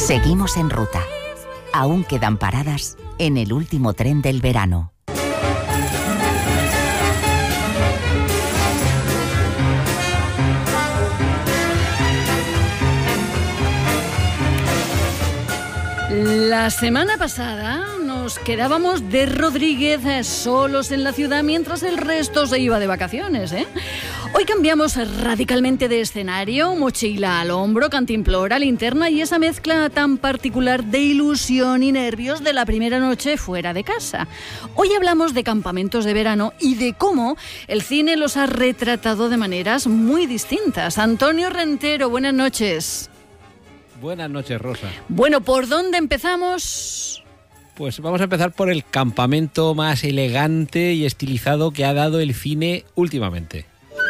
Seguimos en ruta. Aún quedan paradas en el último tren del verano. La semana pasada nos quedábamos de Rodríguez solos en la ciudad mientras el resto se iba de vacaciones, ¿eh? Hoy cambiamos radicalmente de escenario, mochila al hombro, cantimplora, linterna y esa mezcla tan particular de ilusión y nervios de la primera noche fuera de casa. Hoy hablamos de campamentos de verano y de cómo el cine los ha retratado de maneras muy distintas. Antonio Rentero, buenas noches. Buenas noches, Rosa. Bueno, ¿por dónde empezamos? Pues vamos a empezar por el campamento más elegante y estilizado que ha dado el cine últimamente.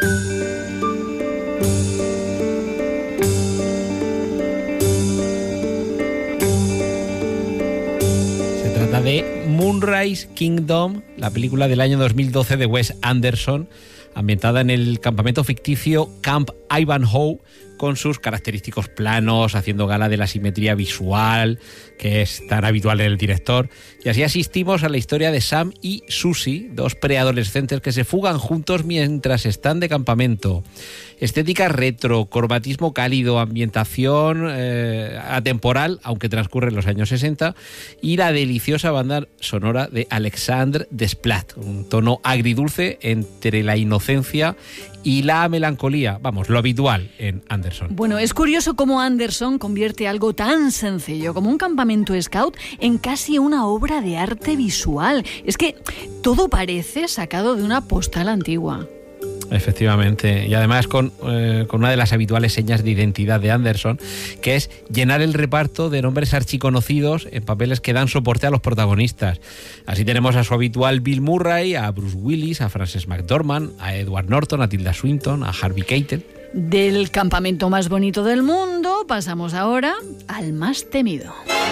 Se trata de Moonrise Kingdom, la película del año 2012 de Wes Anderson, ambientada en el campamento ficticio Camp Ivanhoe, con sus característicos planos, haciendo gala de la simetría visual, que es tan habitual en el director. Y así asistimos a la historia de Sam y Susie, dos preadolescentes que se fugan juntos mientras están de campamento. Estética retro, cromatismo cálido, ambientación atemporal, aunque transcurre en los años 60, y la deliciosa banda sonora de Alexandre Desplat, un tono agridulce entre la inocencia y la melancolía, vamos, lo habitual en Anderson. Bueno, es curioso cómo Anderson convierte algo tan sencillo como un campamento scout en casi una obra de arte visual. Es que todo parece sacado de una postal antigua. Efectivamente, y además con una de las habituales señas de identidad de Anderson, que es llenar el reparto de nombres archiconocidos en papeles que dan soporte a los protagonistas. Así tenemos a su habitual Bill Murray, a Bruce Willis, a Frances McDormand, a Edward Norton, a Tilda Swinton, a Harvey Keitel. Del campamento más bonito del mundo pasamos ahora al más temido.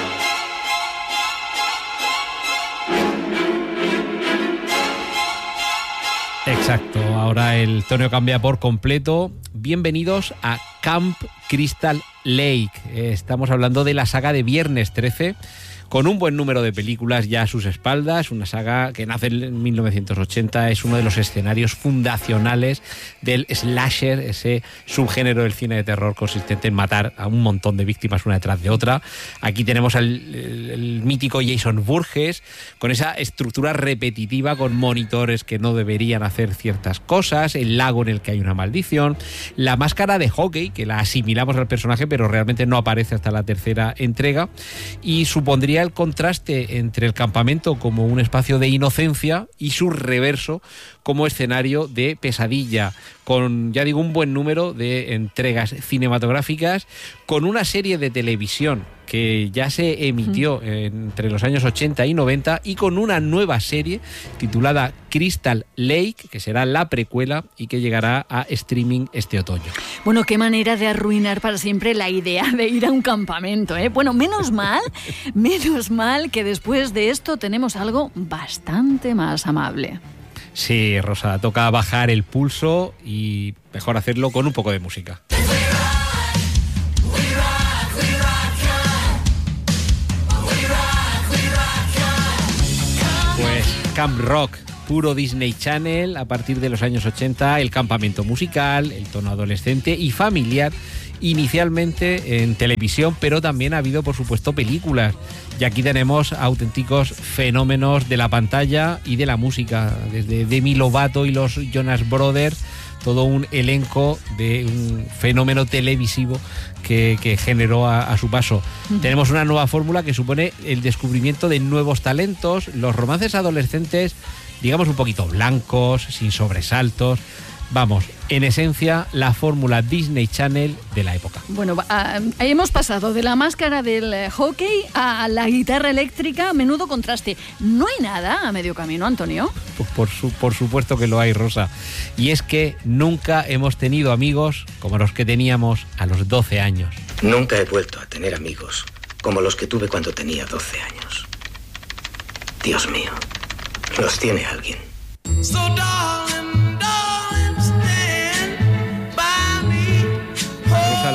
Exacto, ahora el tono cambia por completo. Bienvenidos a Camp Crystal Lake. Estamos hablando de la saga de Viernes 13, con un buen número de películas ya a sus espaldas, una saga que nace en 1980, es uno de los escenarios fundacionales del slasher, ese subgénero del cine de terror consistente en matar a un montón de víctimas una detrás de otra. Aquí tenemos el mítico Jason Voorhees, con esa estructura repetitiva, con monitores que no deberían hacer ciertas cosas, el lago en el que hay una maldición, la máscara de hockey, que la asimilamos al personaje, pero realmente no aparece hasta la tercera entrega, y supondría el contraste entre el campamento como un espacio de inocencia y su reverso como escenario de pesadilla, con, ya digo, un buen número de entregas cinematográficas, con una serie de televisión que ya se emitió entre los años 80 y 90 y con una nueva serie titulada Crystal Lake, que será la precuela y que llegará a streaming este otoño. Bueno, qué manera de arruinar para siempre la idea de ir a un campamento, ¿eh? Bueno, menos mal que después de esto tenemos algo bastante más amable. Sí, Rosa, toca bajar el pulso y mejor hacerlo con un poco de música. Pues Camp Rock, puro Disney Channel a partir de los años 80, el campamento musical, el tono adolescente y familiar, inicialmente en televisión, pero también ha habido, por supuesto, películas. Y aquí tenemos auténticos fenómenos de la pantalla y de la música, desde Demi Lovato y los Jonas Brothers, todo un elenco de un fenómeno televisivo que generó a su paso. Tenemos una nueva fórmula que supone el descubrimiento de nuevos talentos, los romances adolescentes, digamos, un poquito blancos, sin sobresaltos. Vamos, en esencia, la fórmula Disney Channel de la época. Bueno, hemos pasado de la máscara del hockey a la guitarra eléctrica, menudo contraste. ¿No hay nada a medio camino, Antonio? Por supuesto que lo hay, Rosa. Y es que nunca hemos tenido amigos como los que teníamos a los 12 años. Nunca he vuelto a tener amigos como los que tuve cuando tenía 12 años. Dios mío, los tiene alguien.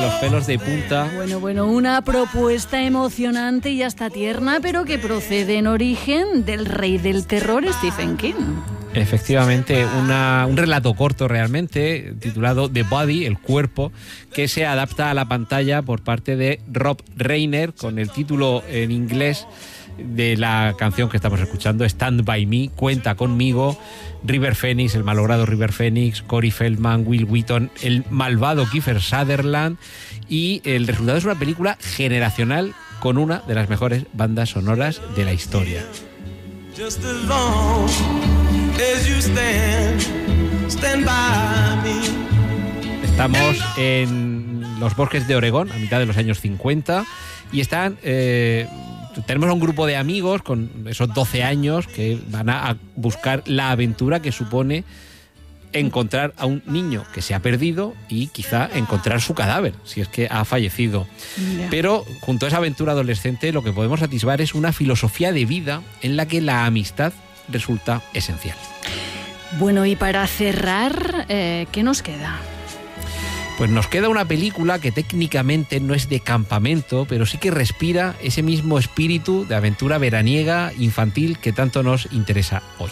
los pelos de punta. Bueno, una propuesta emocionante y hasta tierna, pero que procede en origen del rey del terror, Stephen King. Efectivamente, un relato corto realmente, titulado The Body, el cuerpo, que se adapta a la pantalla por parte de Rob Reiner, con el título en inglés de la canción que estamos escuchando, Stand By Me, Cuenta Conmigo. River Phoenix, el malogrado River Phoenix, Corey Feldman, Will Wheaton, el malvado Kiefer Sutherland, y el resultado es una película generacional con una de las mejores bandas sonoras de la historia. Just as long as you stand by me. Estamos en los bosques de Oregón, a mitad de los años 50, y están... tenemos a un grupo de amigos con esos 12 años que van a buscar la aventura que supone encontrar a un niño que se ha perdido y quizá encontrar su cadáver, si es que ha fallecido. Yeah. Pero junto a esa aventura adolescente lo que podemos atisbar es una filosofía de vida en la que la amistad resulta esencial. Bueno, y para cerrar, ¿qué nos queda? Pues nos queda una película que técnicamente no es de campamento, pero sí que respira ese mismo espíritu de aventura veraniega, infantil, que tanto nos interesa hoy.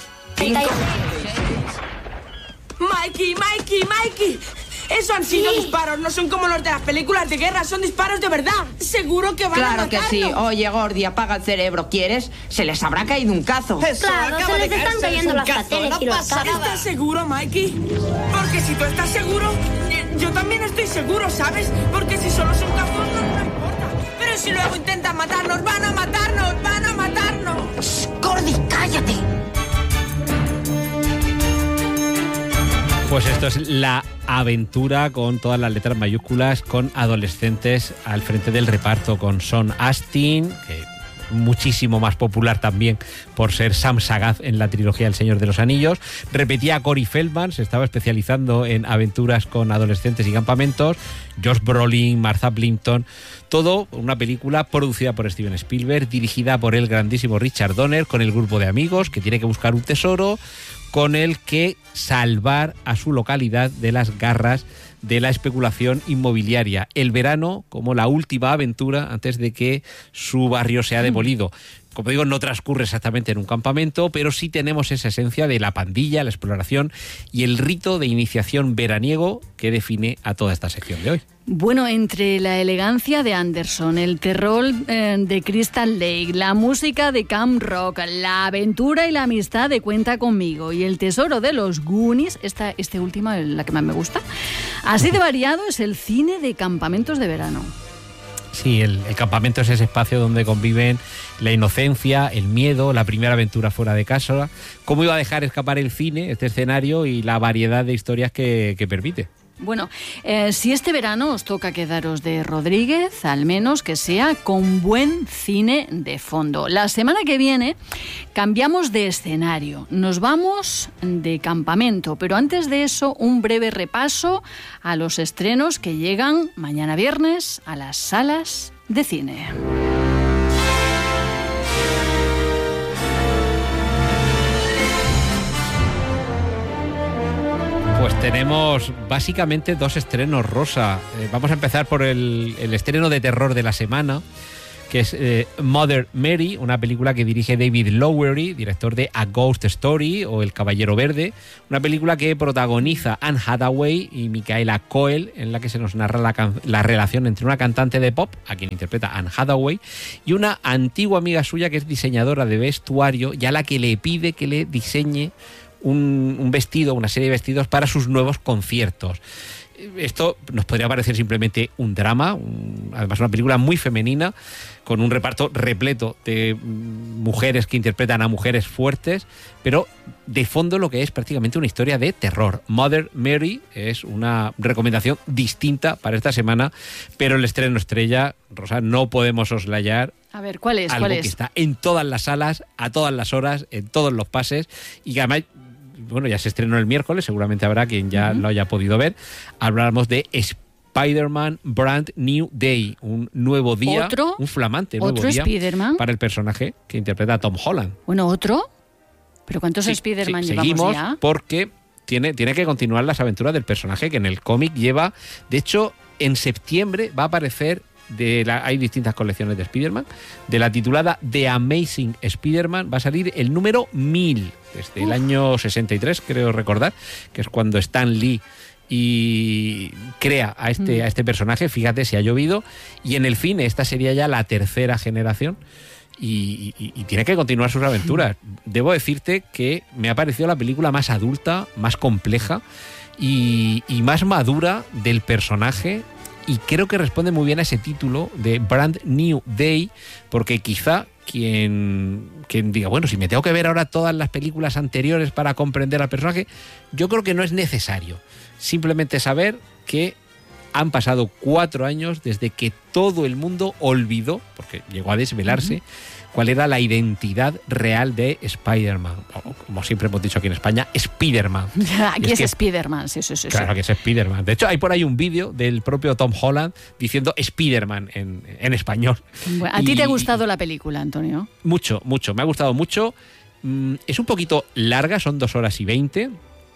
Mikey, eso han sido disparos, no son como los de las películas de guerra, son disparos de verdad. Seguro que van a matarnos. Claro que sí. Oye, Gordi, apaga el cerebro, ¿quieres? Se les habrá caído un cazo. Eso, claro, se les están cayendo las pasteles y los tacos. ¿Estás seguro, Mikey? Porque si tú estás seguro, yo también estoy seguro, ¿sabes? Porque si solo son cazos no importa. Pero si luego intentan matarnos, van a matarnos. Shh, Gordi, cállate. Pues esto es la aventura con todas las letras mayúsculas, con adolescentes al frente del reparto, con Sean Astin, que muchísimo más popular también por ser Sam Sagaz en la trilogía El Señor de los Anillos. Repetía a Corey Feldman, se estaba especializando en aventuras con adolescentes y campamentos. Josh Brolin, Martha Plimpton, todo una película producida por Steven Spielberg, dirigida por el grandísimo Richard Donner, con el grupo de amigos que tiene que buscar un tesoro con el que salvar a su localidad de las garras de la especulación inmobiliaria. El verano como la última aventura antes de que su barrio sea demolido. Como digo, no transcurre exactamente en un campamento, pero sí tenemos esa esencia de la pandilla, la exploración y el rito de iniciación veraniego que define a toda esta sección de hoy. Bueno, entre la elegancia de Anderson, el terror de Crystal Lake, la música de Camp Rock, la aventura y la amistad de Cuenta Conmigo y el tesoro de los Goonies, este última es la que más me gusta, así de variado es el cine de campamentos de verano. Sí, el campamento es ese espacio donde conviven la inocencia, el miedo, la primera aventura fuera de casa. ¿Cómo iba a dejar escapar el cine, este escenario y la variedad de historias que permite? Bueno, si este verano os toca quedaros de Rodríguez, al menos que sea con buen cine de fondo. La semana que viene cambiamos de escenario, nos vamos de campamento, pero antes de eso un breve repaso a los estrenos que llegan mañana viernes a las salas de cine. Pues tenemos básicamente dos estrenos, Rosa. Vamos a empezar por el estreno de terror de la semana, que es Mother Mary, una película que dirige David Lowery, director de A Ghost Story o El Caballero Verde, una película que protagoniza Anne Hathaway y Micaela Coel, en la que se nos narra la relación entre una cantante de pop, a quien interpreta Anne Hathaway, y una antigua amiga suya que es diseñadora de vestuario y a la que le pide que le diseñe un vestido, una serie de vestidos para sus nuevos conciertos. Esto nos podría parecer simplemente un drama, además una película muy femenina, con un reparto repleto de mujeres que interpretan a mujeres fuertes, pero de fondo lo que es prácticamente una historia de terror. Mother Mary es una recomendación distinta para esta semana, pero el estreno estrella, Rosa, no podemos soslayar. A ver, ¿cuál es? Algo que está en todas las salas, a todas las horas, en todos los pases, y que además, bueno, ya se estrenó el miércoles, seguramente habrá quien ya lo haya podido ver. Hablamos de Spider-Man Brand New Day, un nuevo día, un flamante nuevo día para el personaje que interpreta a Tom Holland. Bueno, ¿otro? ¿Pero cuántos Spider-Man llevamos seguimos ya? Porque tiene que continuar las aventuras del personaje que en el cómic lleva, de hecho, en septiembre va a aparecer, hay distintas colecciones de Spider-Man, de la titulada The Amazing Spider-Man, va a salir el número 1000, desde el año 63, creo recordar, que es cuando Stan Lee y crea a este personaje. Fíjate si ha llovido, y en el cine esta sería ya la tercera generación y tiene que continuar sus aventuras. Debo decirte que me ha parecido la película más adulta, más compleja y más madura del personaje, y creo que responde muy bien a ese título de Brand New Day, porque quizá quien diga, bueno, si me tengo que ver ahora todas las películas anteriores para comprender al personaje, yo creo que no es necesario. Simplemente saber que han pasado 4 años desde que todo el mundo olvidó, porque llegó a desvelarse, cuál era la identidad real de Spider-Man. O, como siempre hemos dicho aquí en España, Spider-Man. Aquí es Spider-Man, sí. Claro que es Spider-Man. De hecho, hay por ahí un vídeo del propio Tom Holland diciendo Spider-Man en español. Bueno, ¿a ti te ha gustado la película, Antonio? Mucho. Me ha gustado mucho. Es un poquito larga, son 2 horas y 20,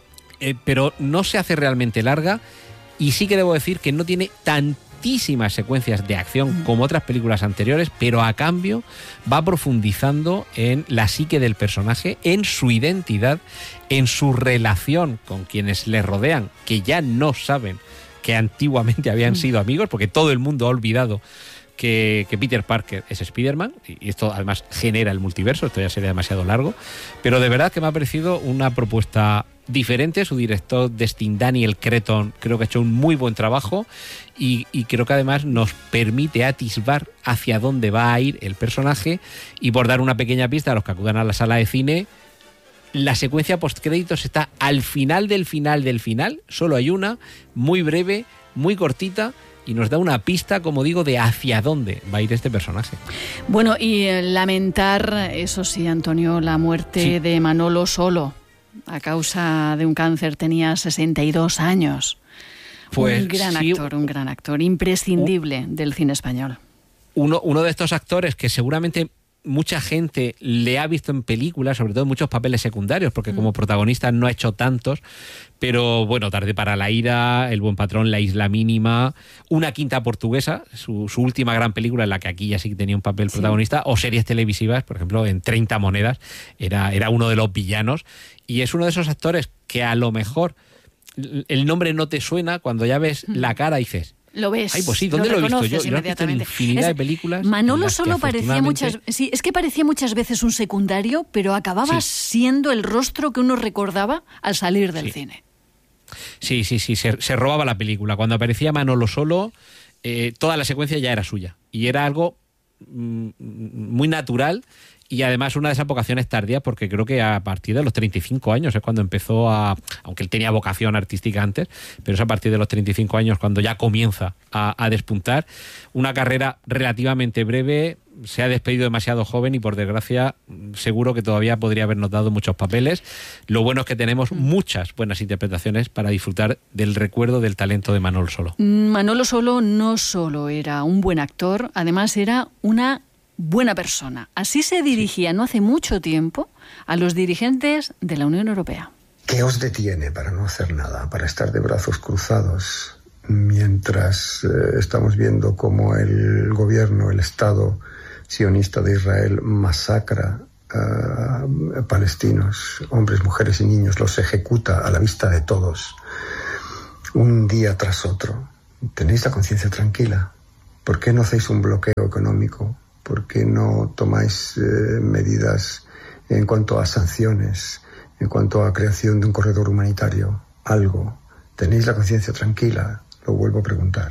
pero no se hace realmente larga, y sí que debo decir que no tiene tantísimas secuencias de acción como otras películas anteriores, pero a cambio va profundizando en la psique del personaje, en su identidad, en su relación con quienes le rodean, que ya no saben que antiguamente habían sido amigos, porque todo el mundo ha olvidado que Peter Parker es Spider-Man, y esto además genera el multiverso. Esto ya sería demasiado largo, pero de verdad que me ha parecido una propuesta diferente. Su director, Destin Daniel Cretton, creo que ha hecho un muy buen trabajo, y creo que además nos permite atisbar hacia dónde va a ir el personaje. Y por dar una pequeña pista a los que acudan a la sala de cine, la secuencia postcréditos está al final del final, solo hay una, muy breve, muy cortita, y nos da una pista, como digo, de hacia dónde va a ir este personaje. Bueno, y lamentar, eso sí, Antonio, la muerte de Manolo Solo a causa de un cáncer. Tenía 62 años. Pues un gran actor, imprescindible del cine español. Uno de estos actores que seguramente mucha gente le ha visto en películas, sobre todo en muchos papeles secundarios, porque como protagonista no ha hecho tantos, pero bueno, Tarde para la ira, El buen patrón, La isla mínima, Una quinta portuguesa, su última gran película en la que aquí ya sí que tenía un papel protagonista, o series televisivas, por ejemplo, en 30 monedas, era uno de los villanos, y es uno de esos actores que a lo mejor el nombre no te suena, cuando ya ves la cara dices, lo ves. Ay, pues sí, ¿dónde lo he visto yo? Lo he visto en infinidad de películas. Manolo Solo parecía parecía muchas veces un secundario, pero acababa siendo el rostro que uno recordaba al salir del cine. Sí, se robaba la película. Cuando aparecía Manolo Solo, toda la secuencia ya era suya. Y era algo muy natural. Y además una de esas vocaciones tardías, porque creo que a partir de los 35 años es cuando empezó aunque él tenía vocación artística antes, pero es a partir de los 35 años cuando ya comienza a despuntar. Una carrera relativamente breve, se ha despedido demasiado joven y por desgracia seguro que todavía podría habernos dado muchos papeles. Lo bueno es que tenemos muchas buenas interpretaciones para disfrutar del recuerdo del talento de Manolo Solo. Manolo Solo no solo era un buen actor, además era una buena persona. Así se dirigía no hace mucho tiempo a los dirigentes de la Unión Europea. ¿Qué os detiene para no hacer nada, para estar de brazos cruzados mientras estamos viendo cómo el gobierno, el Estado sionista de Israel masacra a palestinos, hombres, mujeres y niños, los ejecuta a la vista de todos, un día tras otro? ¿Tenéis la conciencia tranquila? ¿Por qué no hacéis un bloqueo económico? ¿Por qué no tomáis medidas en cuanto a sanciones, en cuanto a creación de un corredor humanitario? Algo. ¿Tenéis la conciencia tranquila? Lo vuelvo a preguntar.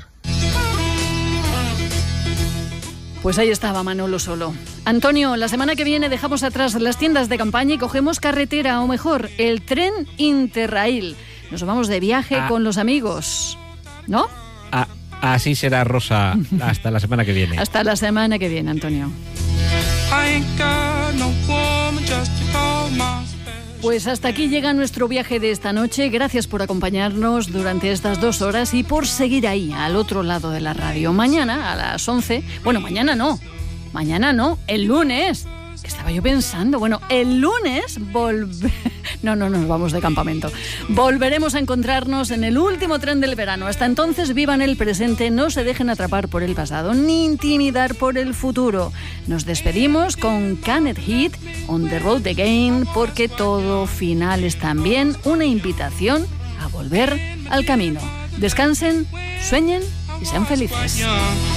Pues ahí estaba Manolo Solo. Antonio, la semana que viene dejamos atrás las tiendas de campaña y cogemos carretera, o mejor, el tren Interrail. Nos vamos de viaje con los amigos, ¿no? Así será, Rosa. Hasta la semana que viene. Hasta la semana que viene, Antonio. Pues hasta aquí llega nuestro viaje de esta noche. Gracias por acompañarnos durante estas 2 horas y por seguir ahí, al otro lado de la radio. Mañana a las 11... Bueno, mañana no, el lunes. Que estaba yo pensando, el lunes No nos vamos de campamento. Volveremos a encontrarnos en el último tren del verano. Hasta entonces, vivan el presente, no se dejen atrapar por el pasado, ni intimidar por el futuro. Nos despedimos con Canet Heat, On the Road Again, porque todo final es también una invitación a volver al camino. Descansen, sueñen y sean felices.